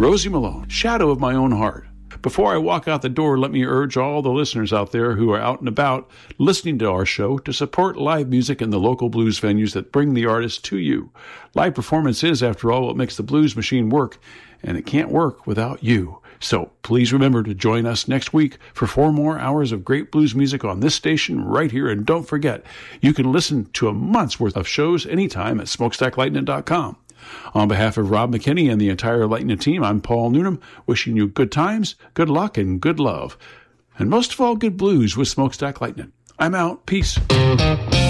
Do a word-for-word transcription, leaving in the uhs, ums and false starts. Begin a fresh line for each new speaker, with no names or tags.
Rosie Malone, Shadow of My Own Heart. Before I walk out the door, let me urge all the listeners out there who are out and about listening to our show to support live music in the local blues venues that bring the artists to you. Live performance is, after all, what makes the blues machine work, and it can't work without you. So please remember to join us next week for four more hours of great blues music on this station right here. And don't forget, you can listen to a month's worth of shows anytime at smokestack lightning dot com. On behalf of Rob McKinney and the entire Lightning team, I'm Paul Noonan, wishing you good times, good luck, and good love. And most of all, good blues with Smokestack Lightning. I'm out. Peace.